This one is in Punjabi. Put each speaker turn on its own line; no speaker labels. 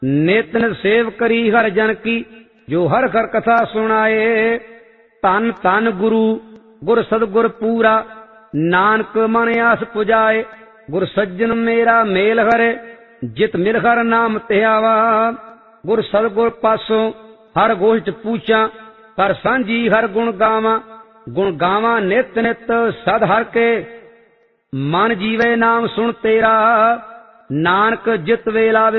ਨਿਤ ਨਿਤ ਸੇਵ ਕਰੀ ਹਰ ਜਨ ਕੀ, ਜੋ ਹਰ ਹਰ ਕਥਾ ਸੁਣਾਏ। ਧੰਨ ਧੰਨ ਗੁਰੂ ਗੁਰ ਸਤਿਗੁਰ ਪੂਰਾ, ਨਾਨਕ ਮਨ ਆਸ ਪੁਜਾਏ। ਗੁਰ ਸੱਜਣ ਮੇਰਾ ਮੇਲ ਹਰੇ, ਜਿਤ ਮਿਲ ਹਰ ਨਾਮ ਧਿਆਵਾ। ਗੁਰ ਸਤਿਗੁਰ ਪਾਸੋਂ ਹਰ ਗੋਸ਼ਟ ਪੂਛਾਂ, ਕਰ ਸਾਂਝੀ ਹਰ ਗੁਣ ਗਾਵਾਂ। ਗੁਣ ਗਾਵਾਂ ਨਿਤ ਨਿਤ ਸਦ ਹਰ ਕੇ, ਮਨ ਜੀਵੇ ਨਾਮ ਸੁਣ ਤੇਰਾ। ਨਾਨਕ ਜਿਤ ਵੇਲਾ